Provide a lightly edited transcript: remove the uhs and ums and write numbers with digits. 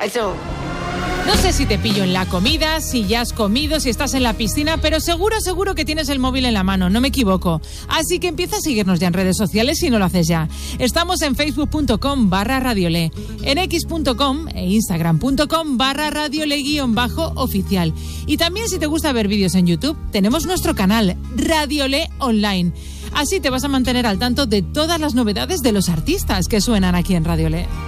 eso. No sé si te pillo en la comida, si ya has comido, si estás en la piscina, pero seguro que tienes el móvil en la mano, no me equivoco. Así que empieza a seguirnos ya en redes sociales si no lo haces ya. Estamos en facebook.com/radiole, en x.com e instagram.com/radiole_oficial. Y también si te gusta ver vídeos en YouTube, tenemos nuestro canal Radiole Online. Así te vas a mantener al tanto de todas las novedades de los artistas que suenan aquí en Radiole.